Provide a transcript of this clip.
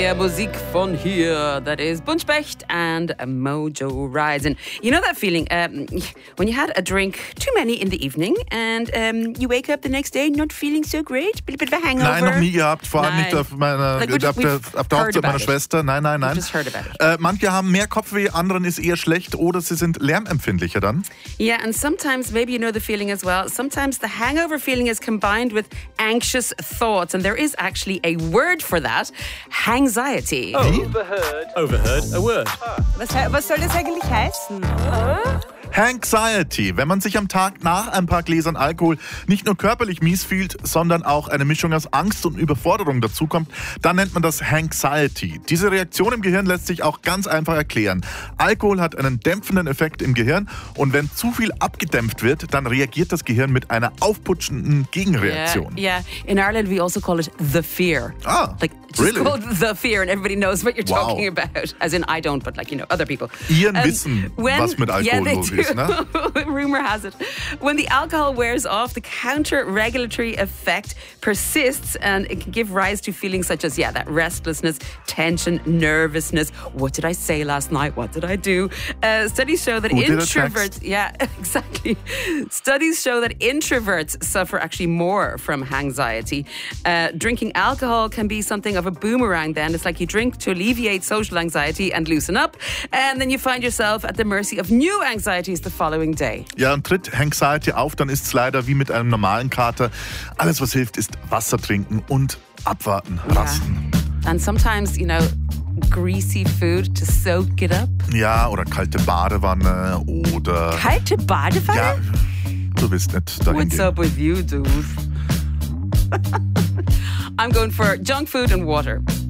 Ja, Musik von hier, that is Bunchbecht and Mojo Rising. You know that feeling when you had a drink, too many in the evening, and you wake up the next day not feeling so great, a bit of a hangover? Nein, noch nie gehabt, vor allem nicht auf der Hochzeit meiner Schwester. Nein. Just heard about it. Manche haben mehr Kopfweh, anderen ist eher schlecht oder sie sind lärmempfindlicher dann. Yeah, and sometimes, maybe you know the feeling as well, sometimes the hangover feeling is combined with anxious thoughts, and there is actually a word for that, anxiety. Oh. Overheard a word. Was soll das eigentlich heißen? Anxiety, wenn man sich am Tag nach ein paar Gläsern Alkohol nicht nur körperlich mies fühlt, sondern auch eine Mischung aus Angst und Überforderung dazukommt, dann nennt man das Anxiety. Diese Reaktion im Gehirn lässt sich auch ganz einfach erklären. Alkohol hat einen dämpfenden Effekt im Gehirn und wenn zu viel abgedämpft wird, dann reagiert das Gehirn mit einer aufputschenden Gegenreaktion. Yeah. In Ireland we also call it the fear. Really? It's called the fear and everybody knows what you're talking about. As in I don't, but other people. Iren wissen, was mit Alkohol los ist, ne? Rumor has it. When the alcohol wears off, the counter-regulatory effect persists and it can give rise to feelings such as, that restlessness, tension, nervousness. What did I say last night? What did I do? Studies show that introverts... Yeah, exactly. Studies show that introverts suffer actually more from anxiety. Drinking alcohol can be something of a boomerang then. It's like you drink to alleviate social anxiety and loosen up, and then you find yourself at the mercy of new anxieties the following day. Ja, und tritt Anxiety auf, dann ist es leider wie mit einem normalen Kater. Alles, was hilft, ist Wasser trinken und abwarten, rasten. And sometimes, greasy food to soak it up. Ja, oder kalte Badewanne oder... Kalte Badewanne? Ja, du willst nicht dahin What's gehen. up with you, dude? I'm going for junk food and water.